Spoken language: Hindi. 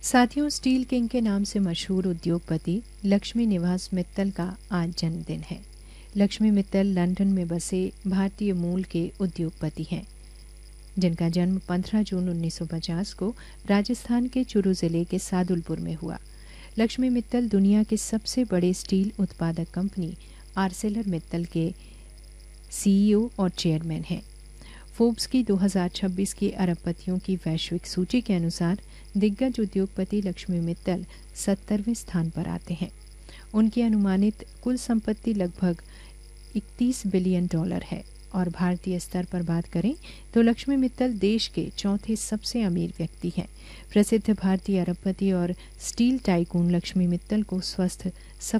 साथियों, स्टील किंग के नाम से मशहूर उद्योगपति लक्ष्मी निवास मित्तल का आज जन्मदिन है। लक्ष्मी मित्तल लंदन में बसे भारतीय मूल के उद्योगपति हैं, जिनका जन्म 15 जून 1950 को राजस्थान के चुरू जिले के सादुलपुर में हुआ। लक्ष्मी मित्तल दुनिया के सबसे बड़े स्टील उत्पादक कंपनी आर्सेलर मित्तल के सीईओ और चेयरमैन हैं। फोर्ब्स की 2026 की अरबपतियों की वैश्विक सूची के अनुसार दिग्गज उद्योगपति लक्ष्मी मित्तल 70वें स्थान पर आते हैं। उनकी अनुमानित कुल संपत्ति लगभग $31 बिलियन है और भारतीय स्तर पर बात करें तो लक्ष्मी मित्तल देश के चौथे सबसे अमीर व्यक्ति हैं। प्रसिद्ध भारतीय अरबपति और स्टील टाइकून लक्ष्मी मित्तल को स्वस्थ